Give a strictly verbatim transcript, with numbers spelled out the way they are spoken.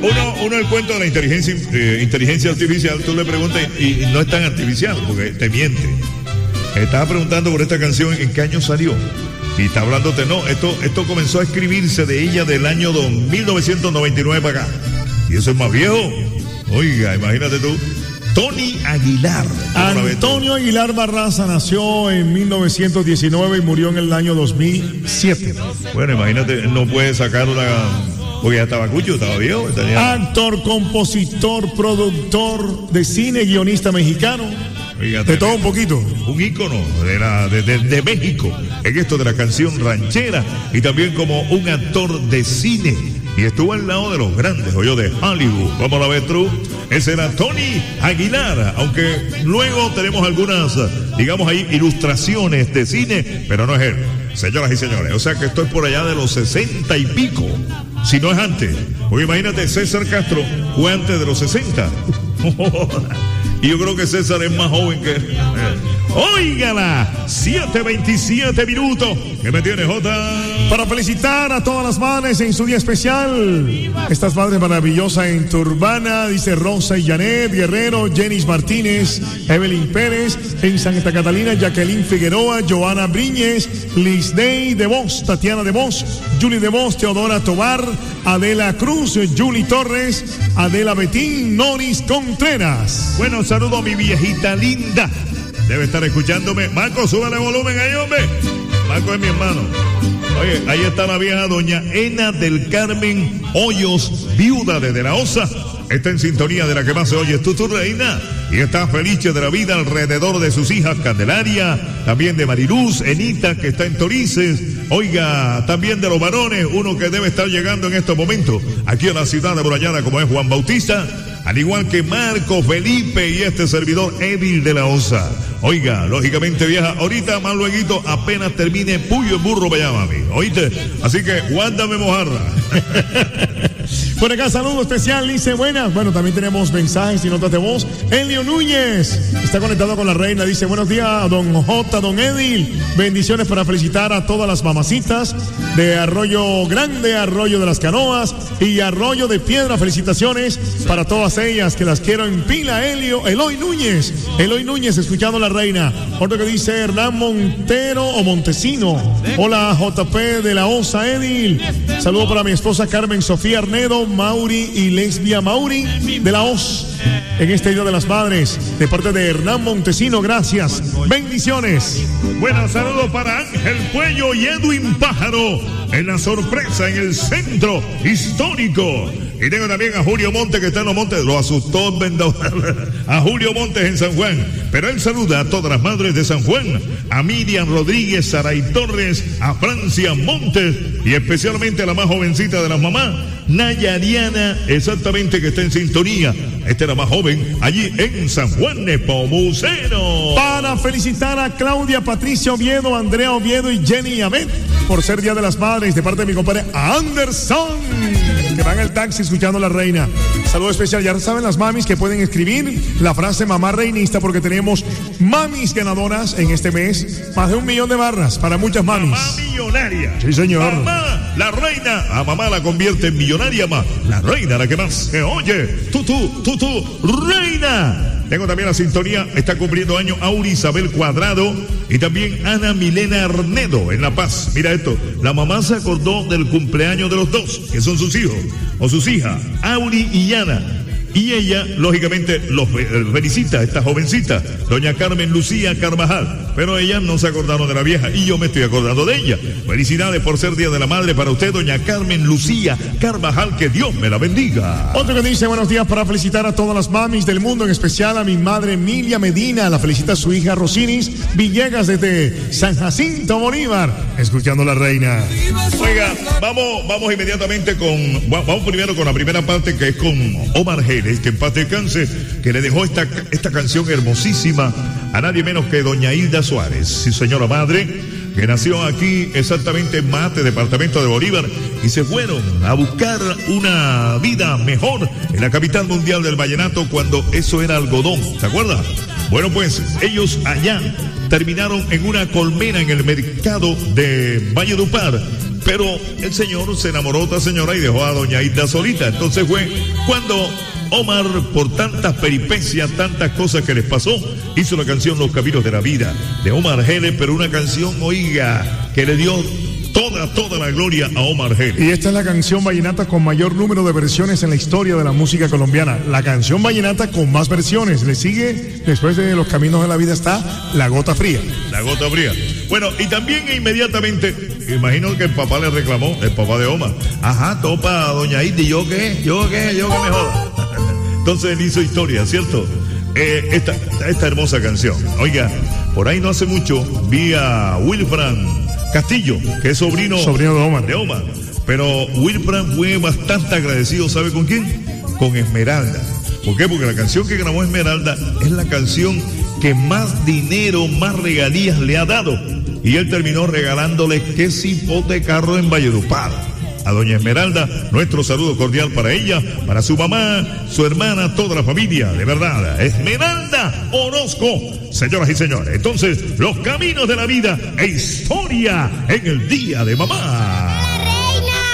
Uno, uno el cuento de la inteligencia, eh, inteligencia artificial, tú le preguntas y, y no es tan artificial porque te miente. Estaba preguntando por esta canción en qué año salió y está hablándote, no, esto, esto comenzó a escribirse de ella del año mil novecientos noventa y nueve para acá. Y eso es más viejo. Oiga, imagínate tú. Tony Aguilar. Antonio Aguilar Barraza nació en mil novecientos diecinueve y murió en el año dos mil siete. Bueno, imagínate, no puede sacar una... Porque ya estaba cucho, estaba viejo. Tenía... Actor, compositor, productor de cine, guionista mexicano. Fíjate, de todo un poquito. Un ícono de, la, de, de, de México en esto de la canción ranchera y también como un actor de cine. Y estuvo al lado de los grandes, oye, de Hollywood. ¿Cómo la ves tú? Ese era Tony Aguilar. Aunque luego tenemos algunas, digamos ahí, ilustraciones de cine, pero no es él. Señoras y señores, o sea que esto es por allá de los sesenta y pico. Si no es antes. Porque imagínate, César Castro fue antes de los sesenta. Y yo creo que César es más joven que... Eh. Óigala, siete veintisiete minutos. ¿Qué me tiene, Jota? Para felicitar a todas las madres en su día especial. Estas madres maravillosas en Turbana, dice Rosa y Janet Guerrero, Jenis Martínez, Evelyn Pérez, en Santa Catalina, Jacqueline Figueroa, Joana Briñez, Lisney de Vos, Tatiana de Vos, Julie de Vos, Teodora Tobar, Adela Cruz, Julie Torres, Adela Betín, Noris Contreras. Bueno, saludo a mi viejita linda. Debe estar escuchándome. Marco, súbale volumen ahí, hombre. Marco es mi hermano. Oye, ahí está la vieja doña Ena del Carmen Hoyos, viuda de De la Osa. Está en sintonía de la que más se oye, tú, tu reina. Y está feliz de la vida alrededor de sus hijas Candelaria, también de Mariluz, Enita, que está en Torices. Oiga, también de los varones, uno que debe estar llegando en estos momentos aquí a la ciudad de Borayana, como es Juan Bautista. Al igual que Marco, Felipe y este servidor Edil de la Osa. Oiga, lógicamente vieja, ahorita más lueguito apenas termine Puyo en Burro para allá, mami. ¿Oíste? Así que guárdame mojarra. Por acá, saludo especial, dice buenas. Bueno, también tenemos mensajes y notas de voz. Elio Núñez está conectado con la reina. Dice buenos días, don J, don Edil. Bendiciones para felicitar a todas las mamacitas de Arroyo Grande, Arroyo de las Canoas y Arroyo de Piedra. Felicitaciones para todas ellas, que las quiero en pila. Elio, Eloy Núñez. Eloy Núñez, escuchando a la reina. Otro que dice Hernán Montero o Montesino. Hola, J P de la Osa, Edil. Saludo para mi esposa Carmen Sofía Arnedo, Mauri y Lesbia Mauri de la O S en este Día de las Madres, de parte de Hernán Montesino. Gracias, bendiciones. Buenos saludos para Ángel Puello y Edwin Pájaro en la sorpresa en el centro histórico. Y tengo también a Julio Montes, que está en los montes, lo asustó a Julio Montes en San Juan. Pero él saluda a todas las madres de San Juan, a Miriam Rodríguez, Saray Torres, a Francia Montes y especialmente a la más jovencita de las mamás, Nayariana, exactamente, que está en sintonía. Esta es la más joven allí en San Juan Nepomuceno. Para felicitar a Claudia Patricia Oviedo, Andrea Oviedo y Jenny Abed por ser Día de las Madres, de parte de mi compadre Anderson, que va en el taxi escuchando a la reina. Saludo especial. Ya saben las mamis que pueden escribir la frase mamá reinista, porque tenemos mamis ganadoras en este mes. Más de un millón de barras para muchas mamis. Mamá millonaria. Sí, señor. Mamá, la reina. A mamá la convierte en millonaria, más. La reina, la que más se oye. Tú, tú, tú, tú, reina. Tengo también la sintonía, está cumpliendo año Auri Isabel Cuadrado y también Ana Milena Arnedo en La Paz. Mira esto, la mamá se acordó del cumpleaños de los dos, que son sus hijos o sus hijas, Auri y Ana. Y ella, lógicamente, los felicita a esta jovencita, doña Carmen Lucía Carvajal. Pero ellas no se acordaron de la vieja y yo me estoy acordando de ella. Felicidades por ser Día de la Madre para usted, doña Carmen Lucía Carvajal. Que Dios me la bendiga. Otro que dice buenos días para felicitar a todas las mamis del mundo, en especial a mi madre Emilia Medina. La felicita a su hija Rosinis Villegas desde San Jacinto Bolívar, escuchando a la reina. Oiga, vamos, vamos inmediatamente con, vamos primero con la primera parte, que es con Omar G. Que en paz descanse, que le dejó esta, esta canción hermosísima a nadie menos que doña Hilda Suárez, sí señora madre, que nació aquí exactamente en Mate, departamento de Bolívar, y se fueron a buscar una vida mejor en la capital mundial del vallenato cuando eso era algodón, ¿te acuerdas? Bueno, pues ellos allá terminaron en una colmena en el mercado de Valledupar pero el señor se enamoró de otra señora y dejó a doña Hilda solita. Entonces fue cuando Omar, por tantas peripecias, tantas cosas que les pasó, hizo la canción Los Caminos de la Vida, de Omar Geles, pero una canción, oiga, que le dio toda, toda la gloria a Omar Geles. Y esta es la canción vallenata con mayor número de versiones en la historia de la música colombiana. La canción vallenata con más versiones. Le sigue, después de Los Caminos de la Vida, está La Gota Fría. La Gota Fría. Bueno, y también inmediatamente, imagino que el papá le reclamó, el papá de Omar, ajá, topa a doña Hilda, ¿y yo qué? ¿Yo qué? ¿Yo qué me joda? Entonces él hizo historia, ¿cierto? Eh, esta, esta hermosa canción. Oiga, por ahí no hace mucho vi a Wilfran Castillo, que es sobrino, sobrino de Omar. de Omar. Pero Wilfran fue bastante agradecido, ¿sabe con quién? Con Esmeralda. ¿Por qué? Porque la canción que grabó Esmeralda es la canción que más dinero, más regalías le ha dado. Y él terminó regalándole que cipote de carro en Valledupar. A doña Esmeralda, nuestro saludo cordial para ella, para su mamá, su hermana, toda la familia, de verdad. Esmeralda Orozco, señoras y señores. Entonces, Los Caminos de la Vida e historia en el Día de Mamá.